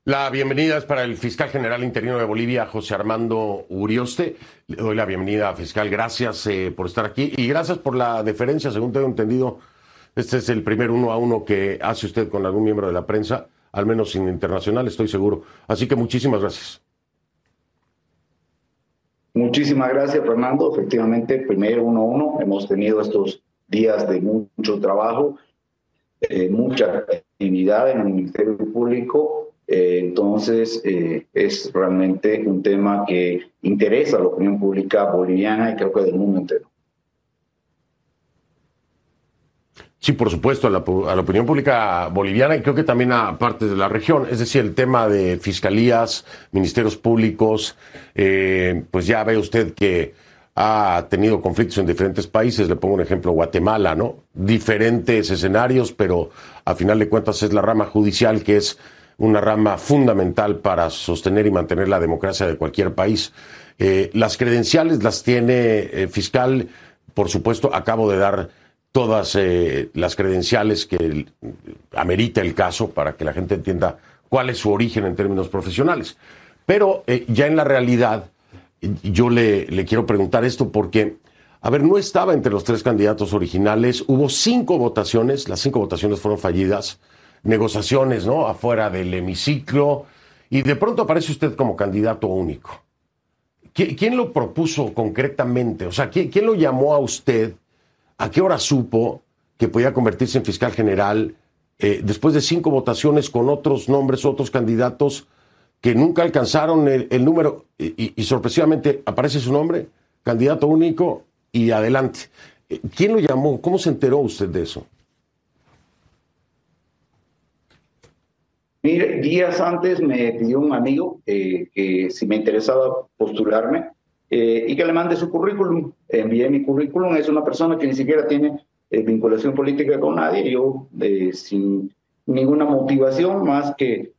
La bienvenida es para el fiscal general interino de Bolivia, José Armando Urioste. Le doy la bienvenida, fiscal. Gracias por estar aquí y gracias por la deferencia. Según tengo entendido, este es el primer uno a uno que hace usted con algún miembro de la prensa, al menos en internacional, estoy seguro. Así que muchísimas gracias. Muchísimas gracias, Fernando. Efectivamente, primero uno a uno. Hemos tenido estos días de mucho trabajo, mucha actividad en el Ministerio Público. Entonces, es realmente un tema que interesa a la opinión pública boliviana y creo que del mundo entero. Sí, por supuesto, a la opinión pública boliviana y creo que también a partes de la región. Es decir, el tema de fiscalías, ministerios públicos, pues ya ve usted que ha tenido conflictos en diferentes países. Le pongo un ejemplo, Guatemala, ¿no? Diferentes escenarios, pero a final de cuentas es la rama judicial que es una rama fundamental para sostener y mantener la democracia de cualquier país. Las credenciales las tiene fiscal, por supuesto, acabo de dar todas las credenciales que amerita el caso para que la gente entienda cuál es su origen en términos profesionales. Pero ya en la realidad, yo le quiero preguntar esto porque, a ver, no estaba entre los 3 candidatos originales, hubo 5 votaciones, las 5 votaciones fueron fallidas, negociaciones, ¿no?, afuera del hemiciclo, y de pronto aparece usted como candidato único. ¿Quién lo propuso concretamente? O sea, ¿quién lo llamó a usted? ¿A qué hora supo que podía convertirse en fiscal general después de 5 votaciones con otros nombres, otros candidatos que nunca alcanzaron el número y sorpresivamente aparece su nombre, candidato único y adelante? ¿Quién lo llamó? ¿Cómo se enteró usted de eso? Mire, días antes me pidió un amigo que si me interesaba postularme y que le mande su currículum. Envié mi currículum. Es una persona que ni siquiera tiene vinculación política con nadie. Yo, sin ninguna motivación más que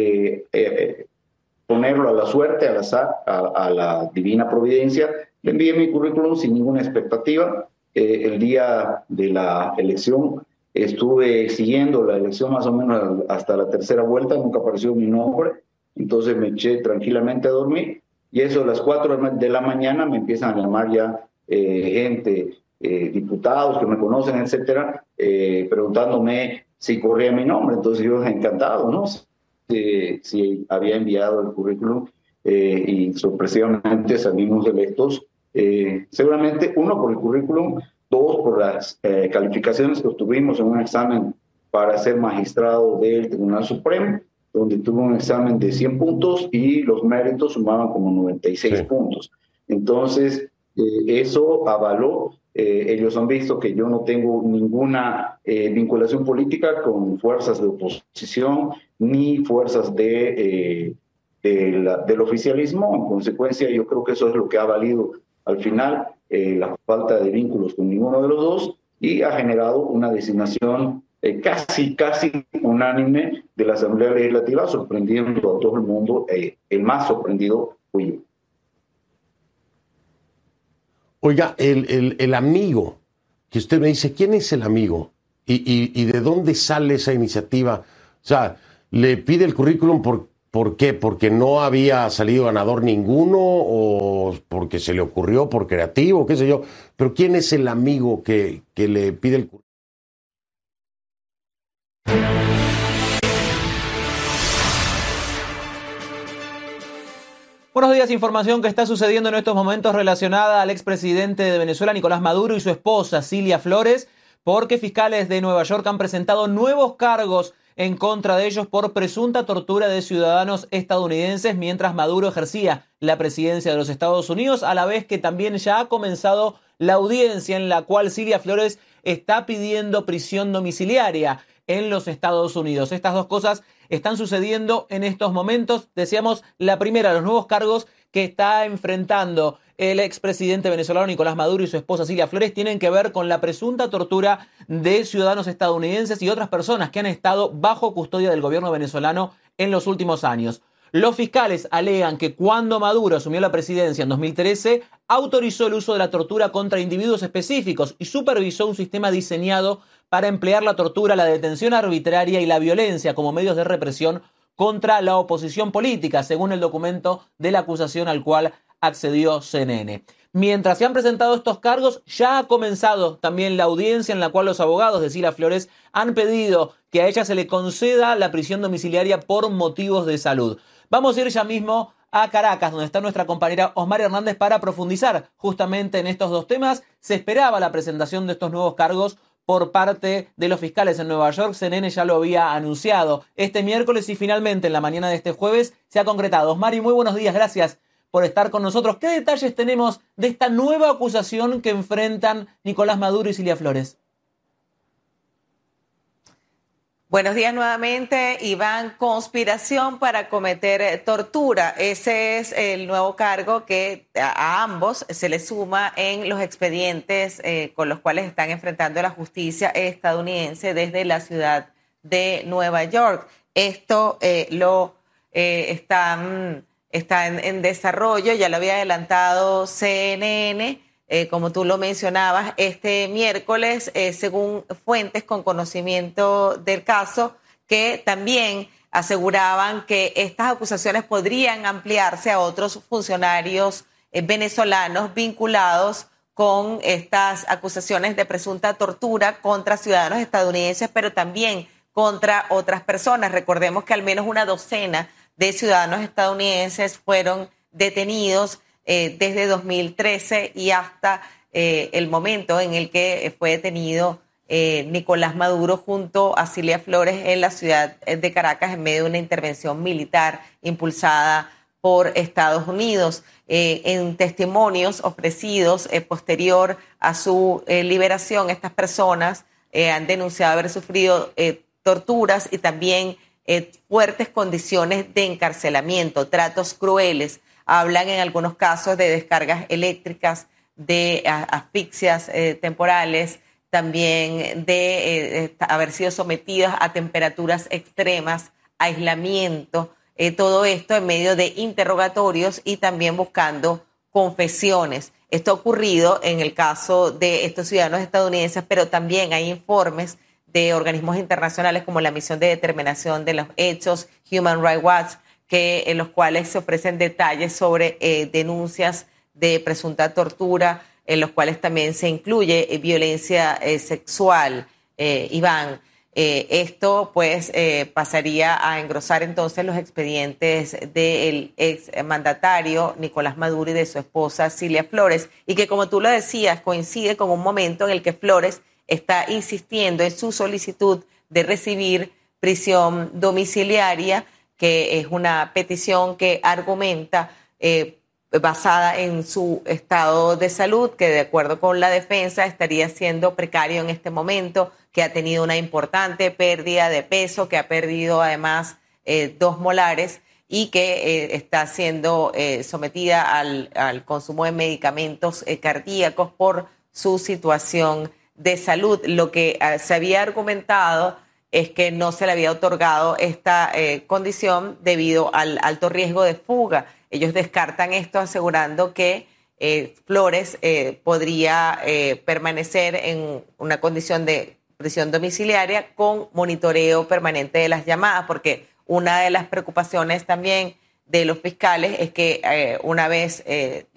ponerlo a la suerte, al azar, a la divina providencia, le envié mi currículum sin ninguna expectativa. El día de la elección estuve siguiendo la elección más o menos hasta la tercera vuelta, nunca apareció mi nombre, entonces me eché tranquilamente a dormir y eso a las 4 de la mañana me empiezan a llamar ya gente, diputados que me conocen, etcétera, preguntándome si corría mi nombre. Entonces yo encantado, ¿no? Si había enviado el currículum y sorpresivamente salimos electos, seguramente uno por el currículum, 2 por las calificaciones que obtuvimos en un examen para ser magistrado del Tribunal Supremo, donde tuve un examen de 100 puntos y los méritos sumaban como 96 puntos. Entonces, eso avaló. Ellos han visto que yo no tengo ninguna vinculación política con fuerzas de oposición ni fuerzas del oficialismo. En consecuencia, yo creo que eso es lo que ha valido al final la falta de vínculos con ninguno de los dos y ha generado una designación casi unánime de la Asamblea Legislativa, sorprendiendo a todo el mundo. El más sorprendido fui yo. Oiga, el amigo, que usted me dice, ¿quién es el amigo? ¿Y de dónde sale esa iniciativa? O sea, ¿le pide el currículum por qué? ¿Porque no había salido ganador ninguno? ¿O porque se le ocurrió por creativo? ¿Qué sé yo? Pero ¿quién es el amigo que le pide el currículum? Buenos días, información que está sucediendo en estos momentos relacionada al expresidente de Venezuela, Nicolás Maduro, y su esposa, Cilia Flores, porque fiscales de Nueva York han presentado nuevos cargos en contra de ellos por presunta tortura de ciudadanos estadounidenses mientras Maduro ejercía la presidencia de los Estados Unidos, a la vez que también ya ha comenzado la audiencia en la cual Cilia Flores está pidiendo prisión domiciliaria en los Estados Unidos. Estas dos cosas están sucediendo en estos momentos. Decíamos, la primera, los nuevos cargos que está enfrentando el expresidente venezolano Nicolás Maduro y su esposa Cilia Flores tienen que ver con la presunta tortura de ciudadanos estadounidenses y otras personas que han estado bajo custodia del gobierno venezolano en los últimos años. Los fiscales alegan que cuando Maduro asumió la presidencia en 2013, autorizó el uso de la tortura contra individuos específicos y supervisó un sistema diseñado para emplear la tortura, la detención arbitraria y la violencia como medios de represión contra la oposición política, según el documento de la acusación al cual accedió CNN. Mientras se han presentado estos cargos, ya ha comenzado también la audiencia en la cual los abogados de Cilia Flores han pedido que a ella se le conceda la prisión domiciliaria por motivos de salud. Vamos a ir ya mismo a Caracas, donde está nuestra compañera Osmar Hernández para profundizar justamente en estos dos temas. Se esperaba la presentación de estos nuevos cargos por parte de los fiscales en Nueva York. CNN ya lo había anunciado este miércoles y finalmente en la mañana de este jueves se ha concretado. Osmar, muy buenos días, gracias por estar con nosotros. ¿Qué detalles tenemos de esta nueva acusación que enfrentan Nicolás Maduro y Cilia Flores? Buenos días nuevamente, Iván. Conspiración para cometer tortura. Ese es el nuevo cargo que a ambos se les suma en los expedientes con los cuales están enfrentando la justicia estadounidense desde la ciudad de Nueva York. Esto está en desarrollo, ya lo había adelantado CNN. Como tú lo mencionabas, este miércoles, según fuentes con conocimiento del caso, que también aseguraban que estas acusaciones podrían ampliarse a otros funcionarios venezolanos vinculados con estas acusaciones de presunta tortura contra ciudadanos estadounidenses, pero también contra otras personas. Recordemos que al menos una docena de ciudadanos estadounidenses fueron detenidos desde 2013 y hasta el momento en el que fue detenido Nicolás Maduro junto a Cilia Flores en la ciudad de Caracas en medio de una intervención militar impulsada por Estados Unidos. En testimonios ofrecidos posterior a su liberación, estas personas han denunciado haber sufrido torturas y también fuertes condiciones de encarcelamiento, tratos crueles. Hablan en algunos casos de descargas eléctricas, de asfixias temporales, también de haber sido sometidas a temperaturas extremas, aislamiento, todo esto en medio de interrogatorios y también buscando confesiones. Esto ha ocurrido en el caso de estos ciudadanos estadounidenses, pero también hay informes de organismos internacionales como la Misión de Determinación de los Hechos, Human Rights Watch, en los cuales se ofrecen detalles sobre denuncias de presunta tortura, en los cuales también se incluye violencia sexual. Iván, esto pues pasaría a engrosar entonces los expedientes del ex mandatario Nicolás Maduro y de su esposa Cilia Flores, y que, como tú lo decías, coincide con un momento en el que Flores está insistiendo en su solicitud de recibir prisión domiciliaria, que es una petición que argumenta basada en su estado de salud, que de acuerdo con la defensa estaría siendo precario en este momento, que ha tenido una importante pérdida de peso, que ha perdido además 2 molares y que está siendo sometida al consumo de medicamentos cardíacos por su situación de salud. Lo que se había argumentado es que no se le había otorgado esta condición debido al alto riesgo de fuga. Ellos descartan esto asegurando que Flores podría permanecer en una condición de prisión domiciliaria con monitoreo permanente de las llamadas, porque una de las preocupaciones también de los fiscales es que una vez